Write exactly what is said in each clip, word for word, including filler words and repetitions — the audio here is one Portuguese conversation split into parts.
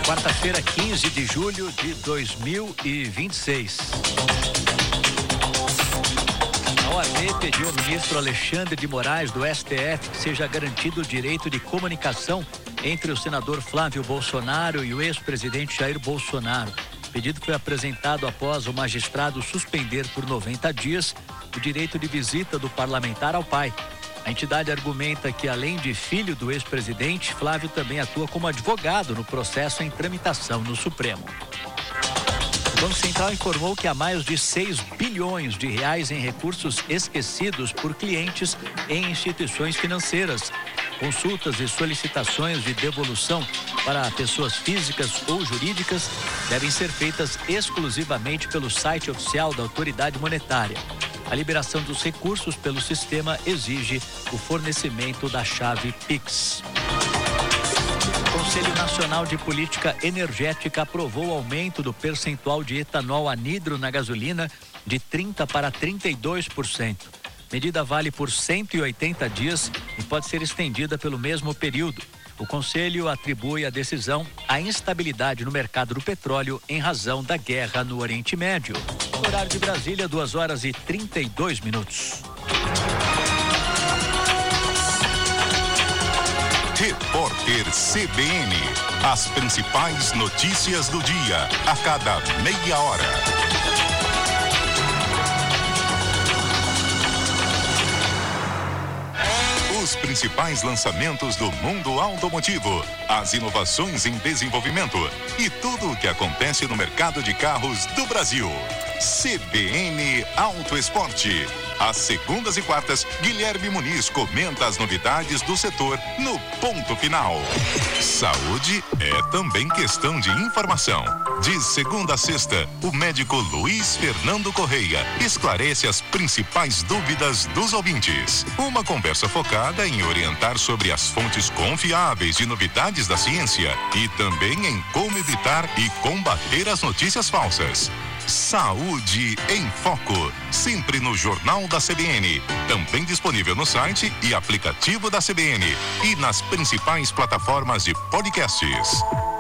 Quarta-feira, quinze de julho de dois mil e vinte e seis. A O A B pediu ao ministro Alexandre de Moraes, do S T F, que seja garantido o direito de comunicação entre o senador Flávio Bolsonaro e o ex-presidente Jair Bolsonaro. O pedido foi apresentado após o magistrado suspender por noventa dias o direito de visita do parlamentar ao pai. A entidade argumenta que, além de filho do ex-presidente, Flávio também atua como advogado no processo em tramitação no Supremo. O Banco Central informou que há mais de seis bilhões de reais em recursos esquecidos por clientes em instituições financeiras. Consultas e solicitações de devolução para pessoas físicas ou jurídicas devem ser feitas exclusivamente pelo site oficial da autoridade monetária. A liberação dos recursos pelo sistema exige o fornecimento da chave Pix. O Conselho Nacional de Política Energética aprovou o aumento do percentual de etanol anidro na gasolina de trinta para trinta e dois por cento. Medida vale por cento e oitenta dias e pode ser estendida pelo mesmo período. O Conselho atribui a decisão à instabilidade no mercado do petróleo em razão da guerra no Oriente Médio. Horário de Brasília, duas horas e trinta e dois minutos. Repórter C B N. As principais notícias do dia, a cada meia hora. Os principais lançamentos do mundo automotivo, as inovações em desenvolvimento e tudo o que acontece no mercado de carros do Brasil. C B N Auto Esporte. Às segundas e quartas, Guilherme Muniz comenta as novidades do setor no Ponto Final. Saúde é também questão de informação. De segunda a sexta, o médico Luiz Fernando Correia esclarece as principais dúvidas dos ouvintes. Uma conversa focada em orientar sobre as fontes confiáveis de novidades da ciência e também em como evitar e combater as notícias falsas. Saúde em Foco, sempre no Jornal da C B N, também disponível no site e aplicativo da C B N e nas principais plataformas de podcasts.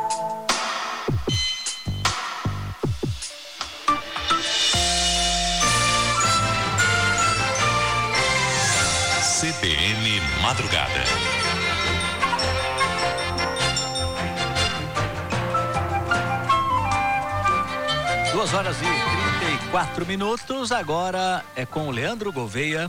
C B N Madrugada. Duas horas e trinta e quatro minutos, agora é com o Leandro Gouveia.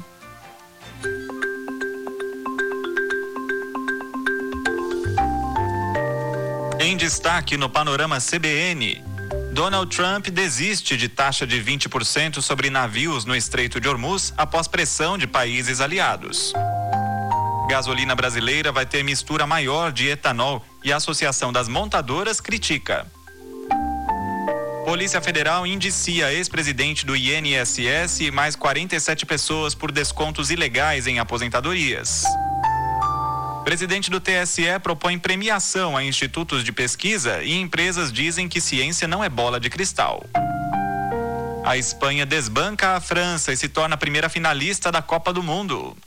Em destaque no Panorama C B N, Donald Trump desiste de taxa de vinte por cento sobre navios no Estreito de Hormuz após pressão de países aliados. Gasolina brasileira vai ter mistura maior de etanol e a Associação das Montadoras critica. Polícia Federal indicia ex-presidente do I N S S e mais quarenta e sete pessoas por descontos ilegais em aposentadorias. Presidente do T S E propõe premiação a institutos de pesquisa e empresas dizem que ciência não é bola de cristal. A Espanha desbanca a França e se torna a primeira finalista da Copa do Mundo.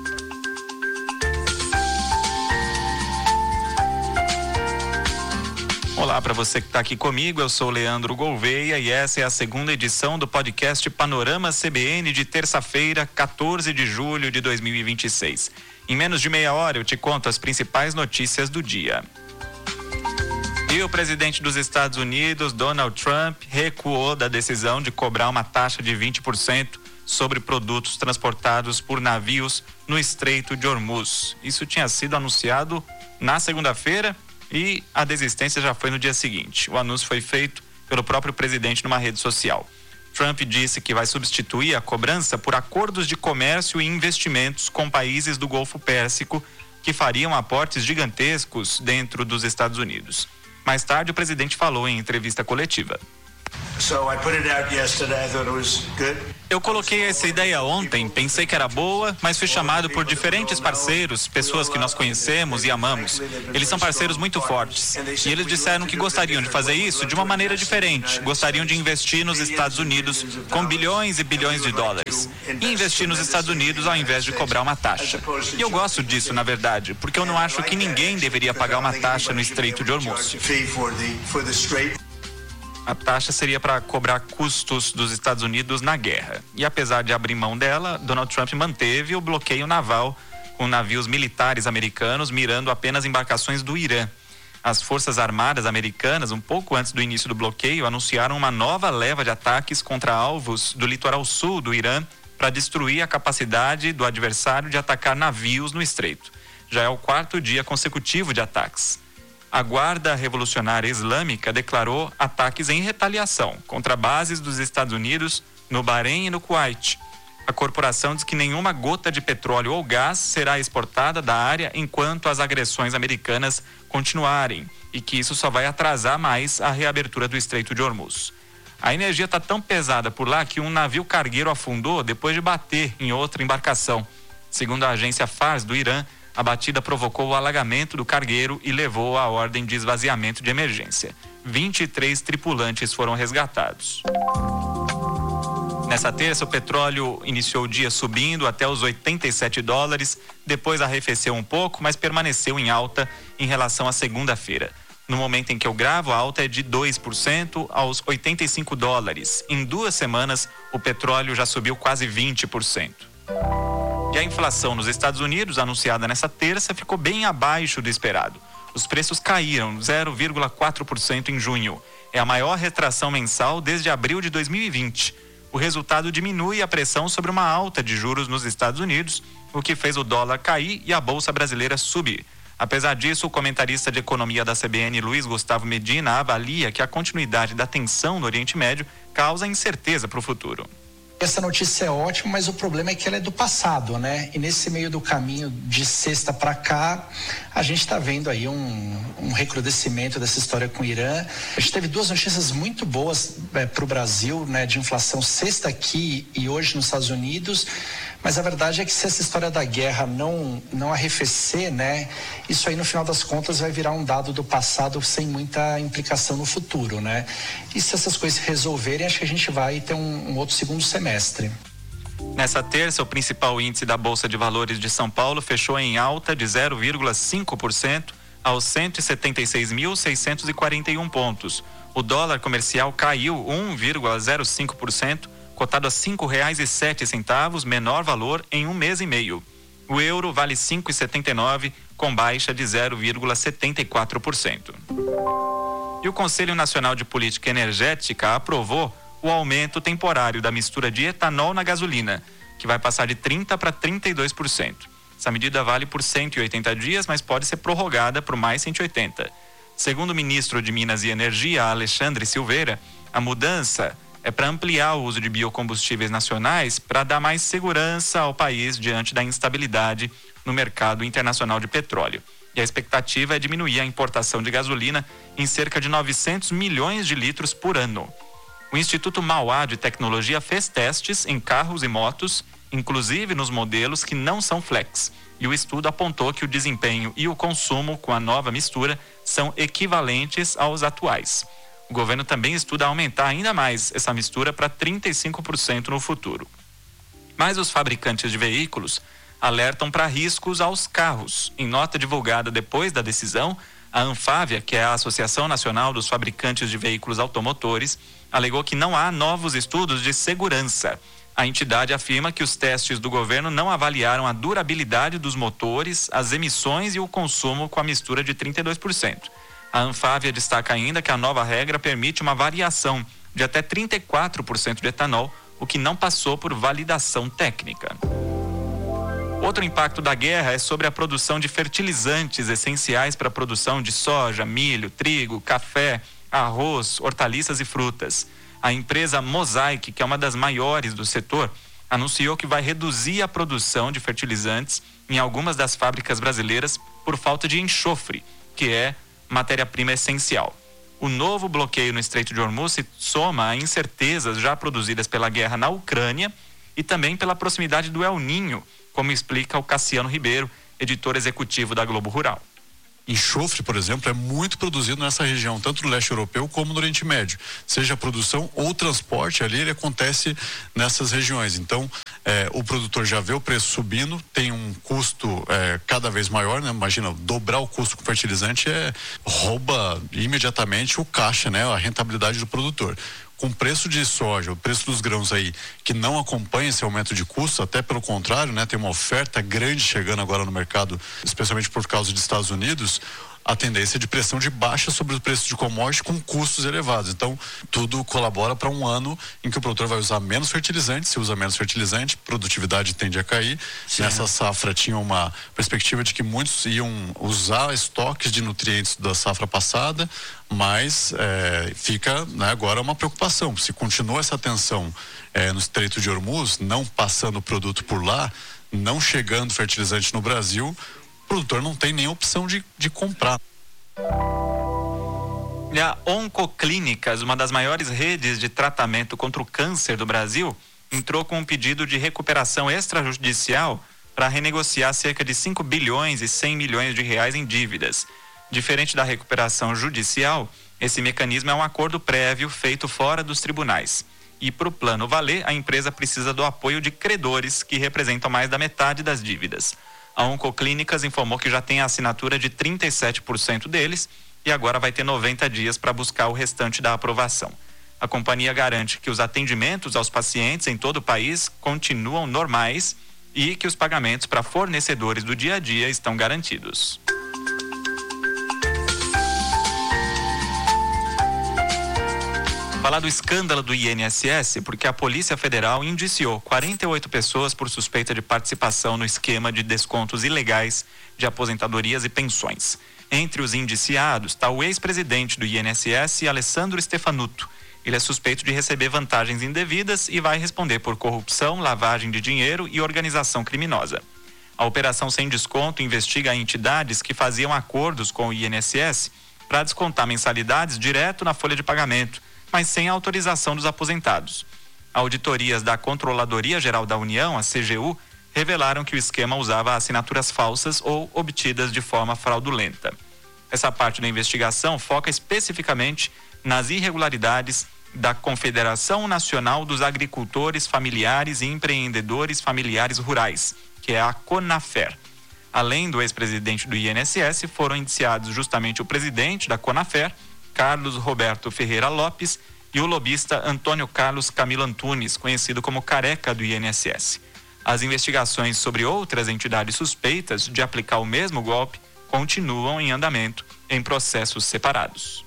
Olá para você que está aqui comigo, eu sou Leandro Gouveia e essa é a segunda edição do podcast Panorama C B N de terça-feira, quatorze de julho de dois mil e vinte e seis. Em menos de meia hora eu te conto as principais notícias do dia. E o presidente dos Estados Unidos, Donald Trump, recuou da decisão de cobrar uma taxa de vinte por cento sobre produtos transportados por navios no Estreito de Hormuz. Isso tinha sido anunciado na segunda-feira e a desistência já foi no dia seguinte. O anúncio foi feito pelo próprio presidente numa rede social. Trump disse que vai substituir a cobrança por acordos de comércio e investimentos com países do Golfo Pérsico que fariam aportes gigantescos dentro dos Estados Unidos. Mais tarde, o presidente falou em entrevista coletiva. Eu coloquei essa ideia ontem, pensei que era boa, mas fui chamado por diferentes parceiros, pessoas que nós conhecemos e amamos. Eles são parceiros muito fortes. E eles disseram que gostariam de fazer isso de uma maneira diferente. Gostariam de investir nos Estados Unidos com bilhões e bilhões de dólares. E investir nos Estados Unidos ao invés de cobrar uma taxa. E eu gosto disso, na verdade, porque eu não acho que ninguém deveria pagar uma taxa no Estreito de Hormuz. A taxa seria para cobrar custos dos Estados Unidos na guerra. E apesar de abrir mão dela, Donald Trump manteve o bloqueio naval com navios militares americanos mirando apenas embarcações do Irã. As Forças Armadas americanas, um pouco antes do início do bloqueio, anunciaram uma nova leva de ataques contra alvos do litoral sul do Irã para destruir a capacidade do adversário de atacar navios no estreito. Já é o quarto dia consecutivo de ataques. A Guarda Revolucionária Islâmica declarou ataques em retaliação contra bases dos Estados Unidos no Bahrein e no Kuwait. A corporação diz que nenhuma gota de petróleo ou gás será exportada da área enquanto as agressões americanas continuarem e que isso só vai atrasar mais a reabertura do Estreito de Hormuz. A energia está tão pesada por lá que um navio cargueiro afundou depois de bater em outra embarcação. Segundo a agência Fars do Irã, a batida provocou o alagamento do cargueiro e levou à ordem de esvaziamento de emergência. vinte e três tripulantes foram resgatados. Nessa terça, o petróleo iniciou o dia subindo até os oitenta e sete dólares, depois arrefeceu um pouco, mas permaneceu em alta em relação à segunda-feira. No momento em que eu gravo, a alta é de dois por cento aos oitenta e cinco dólares. Em duas semanas, o petróleo já subiu quase vinte por cento. E a inflação nos Estados Unidos, anunciada nessa terça, ficou bem abaixo do esperado. Os preços caíram zero vírgula quatro por cento em junho. É a maior retração mensal desde abril de dois mil e vinte. O resultado diminui a pressão sobre uma alta de juros nos Estados Unidos, o que fez o dólar cair e a bolsa brasileira subir. Apesar disso, o comentarista de economia da C B N, Luiz Gustavo Medina, avalia que a continuidade da tensão no Oriente Médio causa incerteza para o futuro. Essa notícia é ótima, mas o problema é que ela é do passado, né? E nesse meio do caminho de sexta para cá, a gente está vendo aí um, um recrudescimento dessa história com o Irã. A gente teve duas notícias muito boas é, para o Brasil, né? De inflação sexta aqui e hoje nos Estados Unidos. Mas a verdade é que se essa história da guerra não, não arrefecer, né? Isso aí no final das contas vai virar um dado do passado sem muita implicação no futuro, né? E se essas coisas se resolverem, acho que a gente vai ter um, um outro segundo semestre. Nessa terça, o principal índice da Bolsa de Valores de São Paulo fechou em alta de zero vírgula cinco por cento aos cento e setenta e seis mil, seiscentos e quarenta e um pontos. O dólar comercial caiu um vírgula zero cinco por cento, cotado a cinco reais e sete centavos, menor valor em um mês e meio. O euro vale cinco reais e setenta e nove centavos, com baixa de zero vírgula setenta e quatro por cento. E o Conselho Nacional de Política Energética aprovou o aumento temporário da mistura de etanol na gasolina, que vai passar de trinta por cento para trinta e dois por cento. Essa medida vale por cento e oitenta dias, mas pode ser prorrogada por mais cento e oitenta. Segundo o ministro de Minas e Energia, Alexandre Silveira, a mudança é para ampliar o uso de biocombustíveis nacionais para dar mais segurança ao país diante da instabilidade no mercado internacional de petróleo. E a expectativa é diminuir a importação de gasolina em cerca de novecentos milhões de litros por ano. O Instituto Mauá de Tecnologia fez testes em carros e motos, inclusive nos modelos que não são flex. E o estudo apontou que o desempenho e o consumo com a nova mistura são equivalentes aos atuais. O governo também estuda aumentar ainda mais essa mistura para trinta e cinco por cento no futuro. Mas os fabricantes de veículos alertam para riscos aos carros. Em nota divulgada depois da decisão, a Anfávia, que é a Associação Nacional dos Fabricantes de Veículos Automotores, alegou que não há novos estudos de segurança. A entidade afirma que os testes do governo não avaliaram a durabilidade dos motores, as emissões e o consumo com a mistura de trinta e dois por cento. A Anfávia destaca ainda que a nova regra permite uma variação de até trinta e quatro por cento de etanol, o que não passou por validação técnica. Outro impacto da guerra é sobre a produção de fertilizantes essenciais para a produção de soja, milho, trigo, café, arroz, hortaliças e frutas. A empresa Mosaic, que é uma das maiores do setor, anunciou que vai reduzir a produção de fertilizantes em algumas das fábricas brasileiras por falta de enxofre, que é matéria-prima essencial. O novo bloqueio no Estreito de Hormuz se soma a incertezas já produzidas pela guerra na Ucrânia e também pela proximidade do El Niño, como explica o Cassiano Ribeiro, editor executivo da Globo Rural. Enxofre, por exemplo, é muito produzido nessa região, tanto no leste europeu como no Oriente Médio. Seja a produção ou o transporte ali, ele acontece nessas regiões. Então, é, o produtor já vê o preço subindo, tem um custo é, cada vez maior, né? Imagina, dobrar o custo com fertilizante é, rouba imediatamente o caixa, né? A rentabilidade do produtor. Com o preço de soja, o preço dos grãos aí, que não acompanha esse aumento de custo, até pelo contrário, né? Tem uma oferta grande chegando agora no mercado, especialmente por causa dos Estados Unidos, a tendência de pressão de baixa sobre o preço de commodity com custos elevados. Então, tudo colabora para um ano em que o produtor vai usar menos fertilizante. Se usa menos fertilizante, produtividade tende a cair. Sim. Nessa safra tinha uma perspectiva de que muitos iam usar estoques de nutrientes da safra passada, mas é, fica, né, agora uma preocupação. Se continua essa tensão é, no Estreito de Hormuz, não passando o produto por lá, não chegando fertilizante no Brasil, o produtor não tem nem opção de, de comprar. E a Oncoclínicas, uma das maiores redes de tratamento contra o câncer do Brasil, entrou com um pedido de recuperação extrajudicial para renegociar cerca de cinco bilhões e cem milhões de reais em dívidas. Diferente da recuperação judicial, esse mecanismo é um acordo prévio feito fora dos tribunais. E para o plano valer, a empresa precisa do apoio de credores que representam mais da metade das dívidas. A Oncoclínicas informou que já tem a assinatura de trinta e sete por cento deles e agora vai ter noventa dias para buscar o restante da aprovação. A companhia garante que os atendimentos aos pacientes em todo o país continuam normais e que os pagamentos para fornecedores do dia a dia estão garantidos. Falar do escândalo do I N S S, porque a Polícia Federal indiciou quarenta e oito pessoas por suspeita de participação no esquema de descontos ilegais de aposentadorias e pensões. Entre os indiciados está o ex-presidente do I N S S, Alessandro Stefanuto. Ele é suspeito de receber vantagens indevidas e vai responder por corrupção, lavagem de dinheiro e organização criminosa. A Operação Sem Desconto investiga entidades que faziam acordos com o I N S S para descontar mensalidades direto na folha de pagamento, mas sem a autorização dos aposentados. Auditorias da Controladoria Geral da União, a C G U, revelaram que o esquema usava assinaturas falsas ou obtidas de forma fraudulenta. Essa parte da investigação foca especificamente nas irregularidades da Confederação Nacional dos Agricultores Familiares e Empreendedores Familiares Rurais, que é a CONAFER. Além do ex-presidente do I N S S, foram indiciados justamente o presidente da CONAFER, Carlos Roberto Ferreira Lopes, e o lobista Antônio Carlos Camilo Antunes, conhecido como Careca do I N S S. As investigações sobre outras entidades suspeitas de aplicar o mesmo golpe continuam em andamento em processos separados.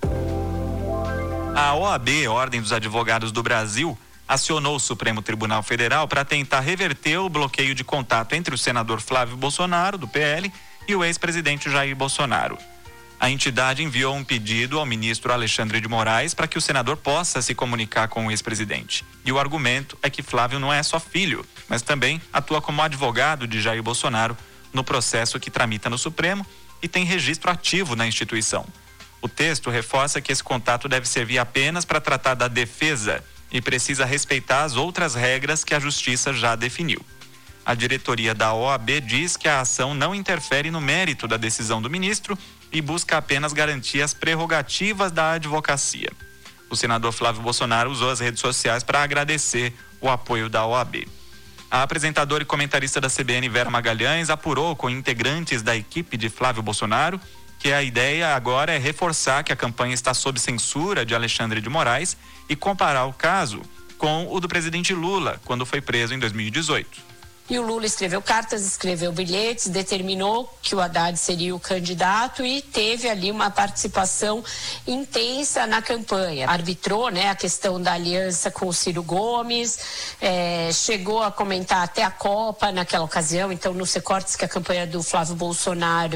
A O A B, Ordem dos Advogados do Brasil, acionou o Supremo Tribunal Federal para tentar reverter o bloqueio de contato entre o senador Flávio Bolsonaro, do P L, e o ex-presidente Jair Bolsonaro. A entidade enviou um pedido ao ministro Alexandre de Moraes para que o senador possa se comunicar com o ex-presidente. E o argumento é que Flávio não é só filho, mas também atua como advogado de Jair Bolsonaro no processo que tramita no Supremo e tem registro ativo na instituição. O texto reforça que esse contato deve servir apenas para tratar da defesa e precisa respeitar as outras regras que a Justiça já definiu. A diretoria da O A B diz que a ação não interfere no mérito da decisão do ministro e busca apenas garantir as prerrogativas da advocacia. O senador Flávio Bolsonaro usou as redes sociais para agradecer o apoio da O A B. A apresentadora e comentarista da C B N, Vera Magalhães, apurou com integrantes da equipe de Flávio Bolsonaro que a ideia agora é reforçar que a campanha está sob censura de Alexandre de Moraes e comparar o caso com o do presidente Lula, quando foi preso em dois mil e dezoito. E o Lula escreveu cartas, escreveu bilhetes, determinou que o Haddad seria o candidato e teve ali uma participação intensa na campanha. Arbitrou, né, a questão da aliança com o Ciro Gomes, é, chegou a comentar até a Copa naquela ocasião. Então, nos recortes que a campanha do Flávio Bolsonaro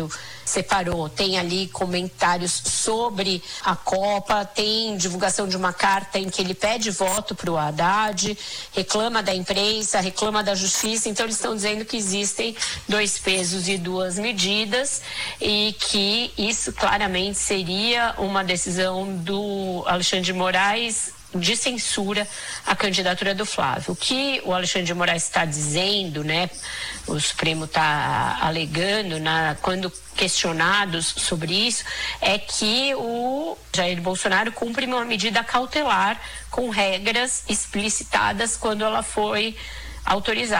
separou. Tem ali comentários sobre a Copa, tem divulgação de uma carta em que ele pede voto para o Haddad, reclama da imprensa, reclama da justiça. Então eles estão dizendo que existem dois pesos e duas medidas e que isso claramente seria uma decisão do Alexandre de Moraes de censura à candidatura do Flávio. O que o Alexandre de Moraes está dizendo, né, o Supremo está alegando, na, quando questionados sobre isso, é que o Jair Bolsonaro cumpre uma medida cautelar com regras explicitadas quando ela foi autorizada.